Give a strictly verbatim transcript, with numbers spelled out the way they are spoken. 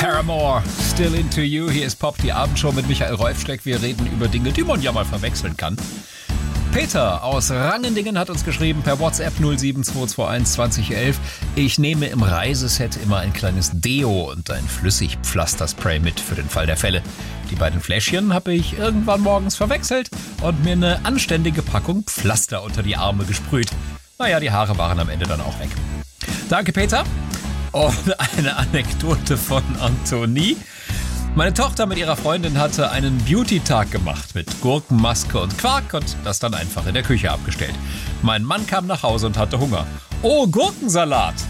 Paramore, Still Into You. Hier ist Pop, die Abendshow mit Michael Rolfschreck. Wir reden über Dinge, die man ja mal verwechseln kann. Peter aus Rangendingen hat uns geschrieben per WhatsApp null sieben zwei zwei eins zwanzig elf. Ich nehme im Reiseset immer ein kleines Deo und ein Flüssigpflasterspray mit für den Fall der Fälle. Die beiden Fläschchen habe ich irgendwann morgens verwechselt und mir eine anständige Packung Pflaster unter die Arme gesprüht. Naja, die Haare waren am Ende dann auch weg. Danke, Peter. Und eine Anekdote von Antonie. Meine Tochter mit ihrer Freundin hatte einen Beauty-Tag gemacht mit Gurkenmaske und Quark und das dann einfach in der Küche abgestellt. Mein Mann kam nach Hause und hatte Hunger. Oh, Gurkensalat!